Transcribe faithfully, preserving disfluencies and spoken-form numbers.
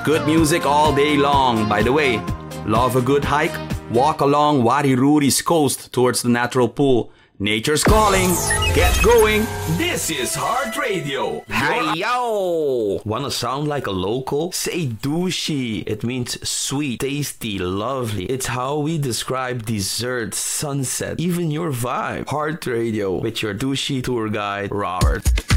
Good music all day long. By the way, love a good hike? Walk along Wadi Ruri's coast towards the natural pool. Nature's calling. Get going. This is Heart Radio. Hey yo! Wanna sound like a local? Say douchey. It means sweet, tasty, lovely. It's how we describe dessert, sunset, even your vibe. Heart Radio with your douchey tour guide, Robert.